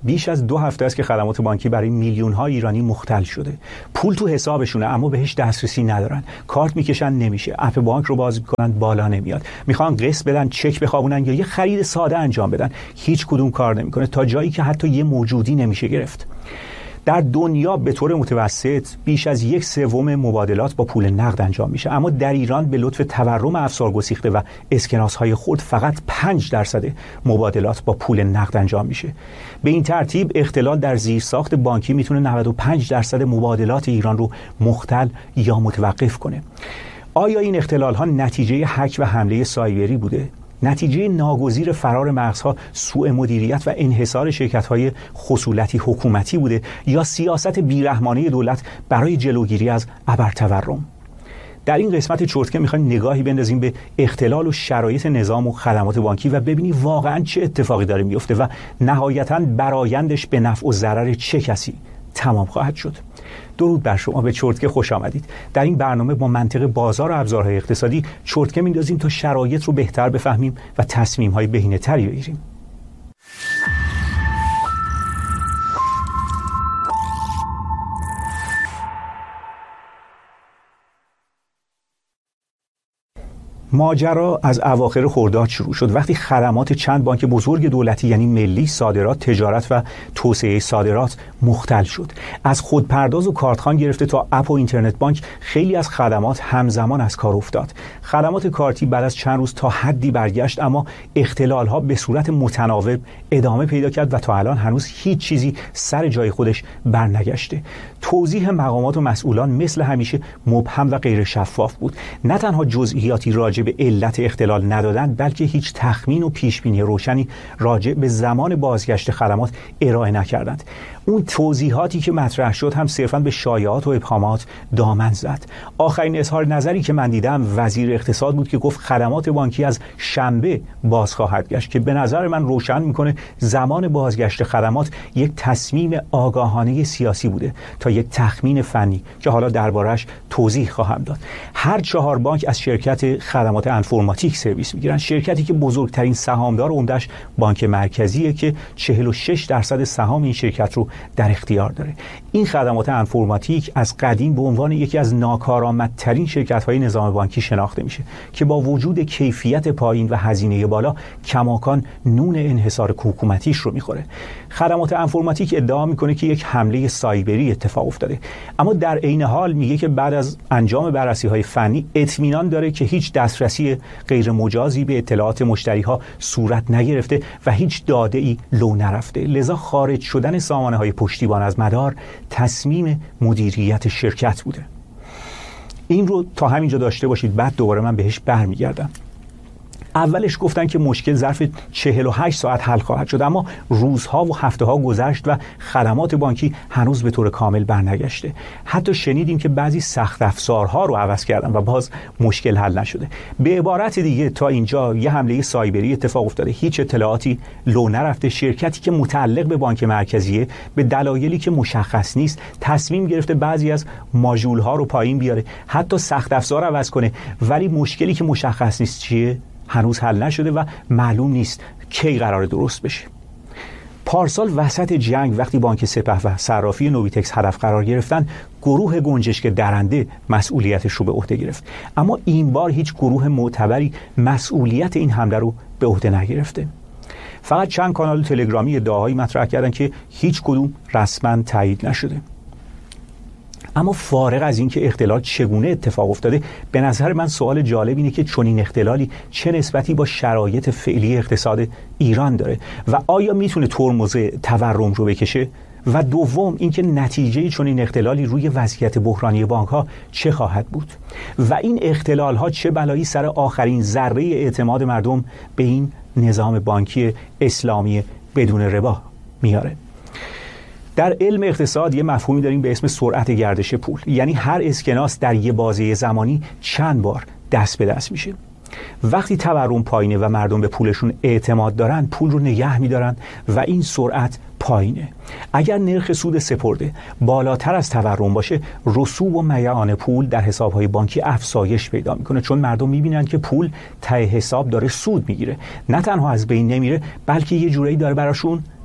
بیش از 2 هفته است که خدمات بانکی برای میلیون‌ها ایرانی مختل شده. پول تو حسابشونه اما بهش دسترسی ندارن. کارت میکشن نمیشه. اپ بانک رو باز میکنن بالا نمیاد. میخوان قسط بدن، چک بخوابونن یا یه خرید ساده انجام بدن. هیچ کدوم کار نمیکنه تا جایی که حتی یه موجودی نمیشه گرفت. در دنیا به طور متوسط بیش از 1/3 مبادلات با پول نقد انجام میشه، اما در ایران به لطف تورم افسار گسیخته و اسکناس‌های خرد فقط 5% مبادلات با پول نقد انجام میشه. به این ترتیب اختلال در زیرساخت بانکی میتونه 95% مبادلات ایران رو مختل یا متوقف کنه. آیا این اختلال ها نتیجه هک و حمله سایبری بوده؟ نتیجه ناگزیر فرار مغزها سوء مدیریت و انحصار شرکت‌های خصولتی حکومتی بوده یا سیاست بیرحمانه دولت برای جلوگیری از ابرتورم؟ در این قسمت چرتکه می‌خوایم نگاهی بندازیم به اختلال و شرایط نظام و خدمات بانکی و ببینیم واقعاً چه اتفاقی داره میفته و نهایتاً برآیندش به نفع و ضرر چه کسی تمام خواهد شد. درود بر شما، به چرتکه خوش آمدید. در این برنامه با منطق بازار و ابزارهای اقتصادی چرتکه میندازیم تا شرایط رو بهتر بفهمیم و تصمیم‌های بهینه‌تری بگیریم. ماجرا از اواخر خرداد شروع شد وقتی خدمات چند بانک بزرگ دولتی یعنی ملی، صادرات، تجارت و توسعه صادرات مختل شد. از خودپرداز و کارتخوان گرفته تا اپ و اینترنت بانک خیلی از خدمات همزمان از کار افتاد. خدمات کارتی بعد از چند روز تا حدی برگشت، اما اختلال ها به صورت متناوب ادامه پیدا کرد و تا الان هنوز هیچ چیزی سر جای خودش برنگشته. توضیح مقامات و مسئولان مثل همیشه مبهم و غیر شفاف بود. نه تنها جزئیاتی راجع به علت اختلال ندادن، بلکه هیچ تخمین و پیشبینی روشنی راجع به زمان بازگشت خدمات ارائه نکردند. اون توضیحاتی که مطرح شد هم صرفاً به شایعات و ابهامات دامن زد. آخرین اظهار نظری که من دیدم وزیر اقتصاد بود که گفت خدمات بانکی از شنبه باز خواهد گشت، که به نظر من روشن میکنه زمان بازگشت خدمات یک تصمیم آگاهانه سیاسی بوده تا یک تخمین فنی که حالا دربارش توضیح خواهم داد. هر 4 بانک از شرکت خدمات انفرماتیک سرویس میگیرن، شرکتی که بزرگترین سهامدار عمده‌اش بانک مرکزیه که 46% سهام این شرکت رو در اختیار داره. این خدمات انفرماتیک از قدیم به عنوان یکی از ناکارآمدترین شرکت‌های نظام بانکی شناخته میشه که با وجود کیفیت پایین و هزینه بالا کماکان نون انحصار حکومتیش رو میخوره. خدمات انفرماتیک ادعا میکنه که یک حمله سایبری اتفاق افتاده، اما در عین حال میگه که بعد از انجام بررسی‌های فنی اطمینان داره که هیچ دسترسی غیر مجازی به اطلاعات مشتری‌ها صورت نگرفته و هیچ داده‌ای لو نرفته. لذا خارج شدن سامانه‌های پشتیبان از مدار تصمیم مدیریت شرکت بوده. این رو تا همینجا داشته باشید، بعد دوباره من بهش برمیگردم. اولش گفتن که مشکل ظرف 48 ساعت حل خواهد شد، اما روزها و هفته‌ها گذشت و خدمات بانکی هنوز به طور کامل برنگشته. حتی شنیدیم که بعضی سخت افزارها رو عوض کردن و باز مشکل حل نشده. به عبارت دیگه تا اینجا یه حمله سایبری اتفاق افتاده، هیچ اطلاعاتی لو نرفته. شرکتی که متعلق به بانک مرکزیه به دلایلی که مشخص نیست تصمیم گرفته بعضی از ماژول‌ها رو پایین بیاره، حتی سخت افزار عوض کنه، ولی مشکلی که مشخص نیست چیه هنوز حل نشده و معلوم نیست کی قرار درست بشه. پارسال وسط جنگ وقتی بانک سپه و صرافی نویتکس هدف قرار گرفتن، گروه گنجشک درنده مسئولیتش رو به عهده گرفت، اما این بار هیچ گروه معتبری مسئولیت این حمله رو به عهده نگرفته. فقط چند کانال تلگرامی ادعاهایی مطرح کردن که هیچ کدوم رسما تایید نشده. اما فارغ از اینکه اختلال چگونه اتفاق افتاده، به نظر من سوال جالب اینه که چنین اختلالی چه نسبتی با شرایط فعلی اقتصاد ایران داره و آیا میتونه ترمز تورم رو بکشه؟ و دوم اینکه نتیجه چنین اختلالی روی وضعیت بحرانی بانک‌ها چه خواهد بود و این اختلال‌ها چه بلایی سر آخرین ذره اعتماد مردم به این نظام بانکی اسلامی بدون ربا میاره. در علم اقتصاد یه مفهومی داریم به اسم سرعت گردش پول، یعنی هر اسکناس در یه بازه زمانی چند بار دست به دست میشه. وقتی تورم پایینه و مردم به پولشون اعتماد دارن، پول رو نگه میدارن و این سرعت پایینه. اگر نرخ سود سپرده بالاتر از تورم باشه، رسوب و میعان پول در حسابهای بانکی افزایش پیدا میکنه، چون مردم میبینن که پول ته حساب داره سود میگیره، نه تنها از بین نمیره بلکه یه جورایی داره براشون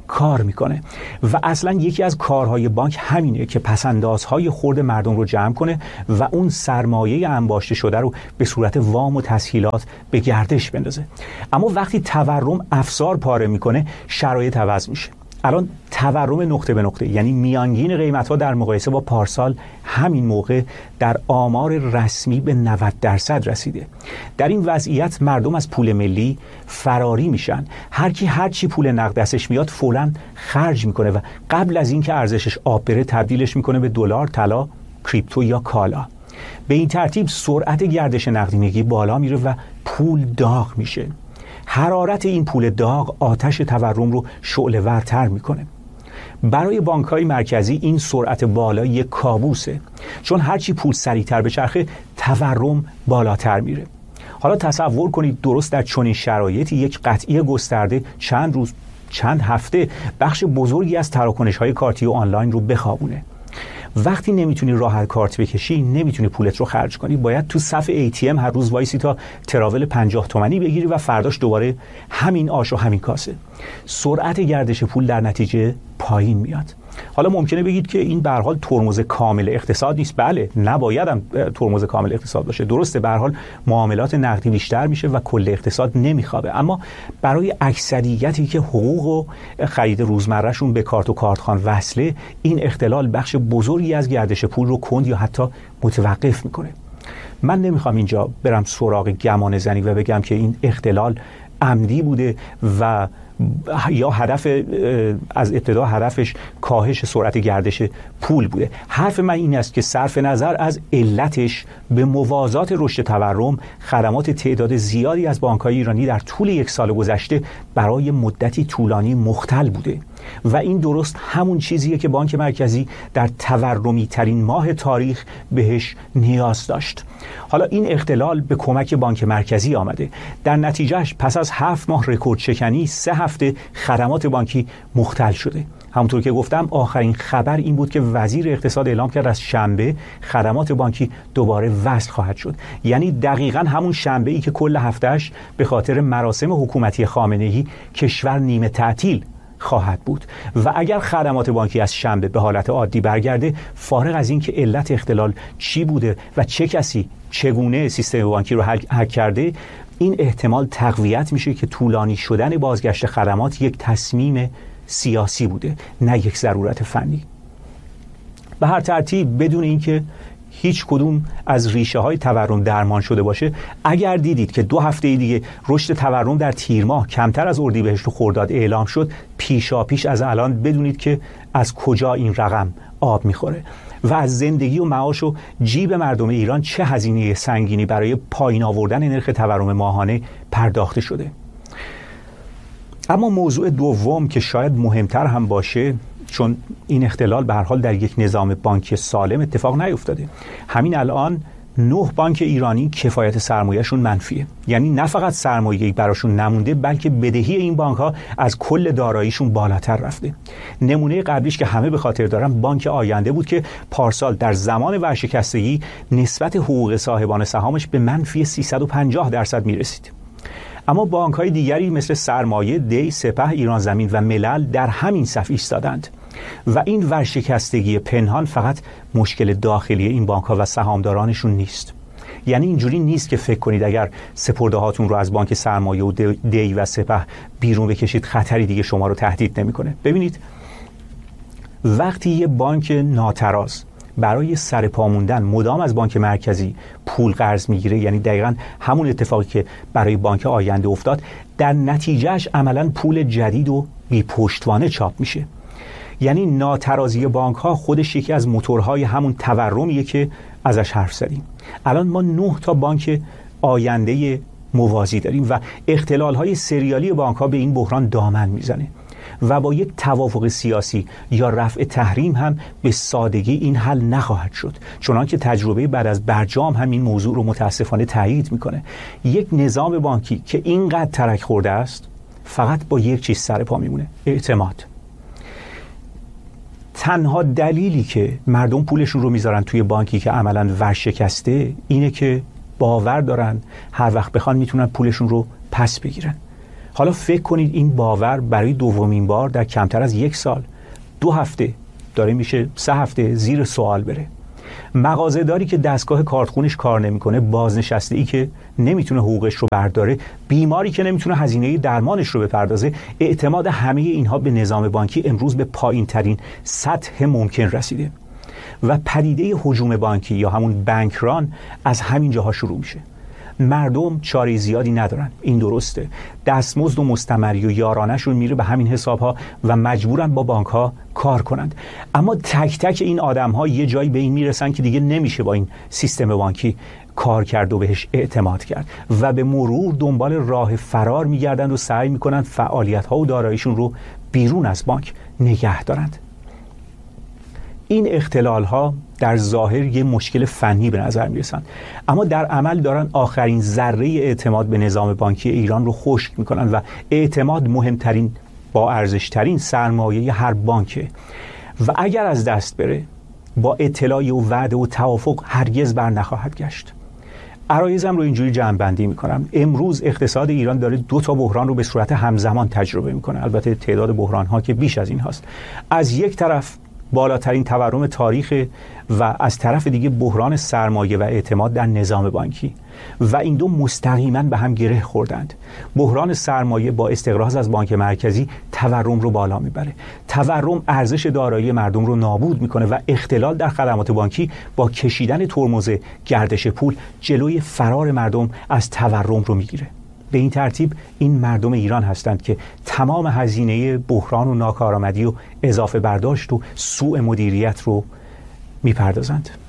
کار میکنه و اصلا یکی از کارهای بانک همینه که پسندازهای خرد مردم رو جمع کنه و اون سرمایه انباشته شده رو به صورت وام و تسهیلات به گردش بندازه. اما وقتی تورم افسار پاره میکنه شرایط عوض میشه. الان تورم نقطه به نقطه، یعنی میانگین قیمت‌ها در مقایسه با پارسال همین موقع در آمار رسمی به 90% رسیده. در این وضعیت مردم از پول ملی فراری میشن. هر چی پول نقد دستش میاد فوراً خرج میکنه و قبل از اینکه ارزشش آب بره تبدیلش میکنه به دلار، طلا، کریپتو یا کالا. به این ترتیب سرعت گردش نقدینگی بالا میره و پول داغ میشه. حرارت این پول داغ آتش تورم رو شعله‌ورتر میکنه. برای بانک‌های مرکزی این سرعت بالا یک کابوسه، چون هرچی پول سریعتر بچرخه تورم بالاتر میره. حالا تصور کنید درست در چنین شرایطی یک قطعی گسترده چند روز، چند هفته بخش بزرگی از تراکنش‌های کارتی و آنلاین رو بخوابونه. وقتی نمیتونی راحت کارت بکشی، نمیتونی پولت رو خرج کنی، باید تو صف ATM هر روز وایسی تا تراول 50 تومانی بگیری و فرداش دوباره همین آش و همین کاسه. سرعت گردش پول در نتیجه پایین میاد. حالا ممکنه بگید که این به هر حال ترمز کامل اقتصاد نیست. بله، نباید هم ترمز کامل اقتصاد باشه. درسته، به هر حال معاملات نقدی بیشتر میشه و کل اقتصاد نمیخوابه، اما برای اکثریتی که حقوق و خرید روزمرهشون به کارت و کارتخوان وصله، این اختلال بخش بزرگی از گردش پول رو کند یا حتی متوقف میکنه. من نمیخوام اینجا برم سراغ گمان زنی و بگم که این اختلال عمدی بوده و یا از ابتدا هدفش کاهش سرعت گردش پول بوده. حرف من این است که صرف نظر از علتش به موازات رشد تورم، خدمات تعداد زیادی از بانک‌های ایرانی در طول یک سال گذشته برای مدتی طولانی مختل بوده و این درست همون چیزیه که بانک مرکزی در تورمی ترین ماه تاریخ بهش نیاز داشت. حالا این اختلال به کمک بانک مرکزی آمده. در نتیجهش پس از 7 ماه رکورد شکنی 3 هفته خدمات بانکی مختل شده. همونطور که گفتم آخرین خبر این بود که وزیر اقتصاد اعلام کرد از شنبه خدمات بانکی دوباره وصل خواهد شد. یعنی دقیقاً همون شنبه ای که کل هفتهش به خاطر مراسم حکومتی خامنه‌ای کشور نیمه تعطیل خواهد بود و اگر خدمات بانکی از شنبه به حالت عادی برگرده، فارغ از این که علت اختلال چی بوده و چه کسی چگونه سیستم بانکی رو هک کرده، این احتمال تقویت میشه که طولانی شدن بازگشت خدمات یک تصمیم سیاسی بوده، نه یک ضرورت فنی. به هر ترتیب بدون اینکه هیچ کدوم از ریشه های تورم درمان شده باشه، اگر دیدید که 2 هفته دیگه رشد تورم در تیر ماه کمتر از اردیبهشت و خرداد اعلام شد، پیشاپیش از الان بدونید که از کجا این رقم آب میخوره و از زندگی و معاش و جیب مردم ایران چه هزینه سنگینی برای پایین آوردن نرخ تورم ماهانه پرداخته شده. اما موضوع دوم که شاید مهمتر هم باشه، چون این اختلال به هر حال در یک نظام بانکی سالم اتفاق نیفتاده. همین الان 9 بانک ایرانی کفایت سرمایه‌شون منفیه، یعنی نه فقط سرمایه‌ای براشون نمونده بلکه بدهی این بانک‌ها از کل داراییشون بالاتر رفته. نمونه قبلیش که همه به خاطر دارن بانک آینده بود که پارسال در زمان ورشکستگی نسبت حقوق صاحبان سهامش به منفی 350% میرسید. اما بانک‌های دیگری مثل سرمایه، دی، سپه، ایران زمین و ملل در همین صف ایستادند و این ورشکستگی پنهان فقط مشکل داخلی این بانک‌ها و سهامدارانشون نیست. یعنی اینجوری نیست که فکر کنید اگر سپرده‌هاتون رو از بانک سرمایه و دی و سپه بیرون بکشید خطری دیگه شما رو تهدید نمی‌کنه. ببینید، وقتی یه بانک ناتراز برای سر پا موندن مدام از بانک مرکزی پول قرض میگیره، یعنی دقیقاً همون اتفاقی که برای بانک آینده افتاد، در نتیجهش عملاً پول جدید و بی پشتوانه چاپ میشه. یعنی ناترازی بانک ها خودش یکی از موتورهای همون تورمیه که ازش حرف زدیم. الان ما 9 تا بانک آینده موازی داریم و اختلال های سریالی بانک ها به این بحران دامن میزنه و با یک توافق سیاسی یا رفع تحریم هم به سادگی این حل نخواهد شد، چنانکه تجربه بعد از برجام هم این موضوع رو متاسفانه تایید میکنه. یک نظام بانکی که اینقدر ترک خورده است فقط با یک چیز سر پا میمونه: اعتماد. تنها دلیلی که مردم پولشون رو میذارن توی بانکی که عملاً ورشکسته اینه که باور دارن هر وقت بخوان میتونن پولشون رو پس بگیرن. حالا فکر کنید این باور برای دومین بار در کمتر از 1 سال، 2 هفته داره میشه 3 هفته زیر سوال بره. مغازه‌داری که دستگاه کارتخونش کار نمیکنه، بازنشسته‌ای که نمیتونه حقوقش رو برداره، بیماری که نمیتونه هزینه درمانش رو بپردازه، اعتماد همه اینها به نظام بانکی امروز به پایین‌ترین سطح ممکن رسیده و پدیده هجوم بانکی یا همون بانک ران از همین جاها شروع میشه. مردم چاره زیادی ندارن، این درسته، دستمزد و مستمری و یارانه‌شون میره به همین حساب‌ها و مجبورن با بانک‌ها کار کنند. اما تک تک این آدم‌ها یه جایی به این میرسن که دیگه نمیشه با این سیستم بانکی کار کرد و بهش اعتماد کرد و به مرور دنبال راه فرار میگردند و سعی میکنند فعالیت‌ها و داراییشون رو بیرون از بانک نگه دارند. این اختلال‌ها در ظاهر یه مشکل فنی به نظر میرسن، اما در عمل دارن آخرین ذره اعتماد به نظام بانکی ایران رو خشک میکنن و اعتماد مهمترین، با ارزشترین سرمایه هر بانکه و اگر از دست بره با اطلاع و وعده و توافق هرگز بر نخواهد گشت. عرایزم رو اینجوری جمع‌بندی میکنم. امروز اقتصاد ایران داره 2 تا بحران رو به صورت همزمان تجربه میکنه، البته تعداد بحران‌ها که بیش از این هاست. از یک طرف بالاترین تورم تاریخ و از طرف دیگه بحران سرمایه و اعتماد در نظام بانکی و این دو مستقیما به هم گره خوردند. بحران سرمایه با استقراض از بانک مرکزی تورم رو بالا میبره، تورم ارزش دارایی مردم رو نابود میکنه و اختلال در خدمات بانکی با کشیدن ترمز گردش پول جلوی فرار مردم از تورم رو میگیره. به این ترتیب این مردم ایران هستند که تمام هزینه بحران و ناکارآمدی و اضافه برداشت و سوء مدیریت رو میپردازند.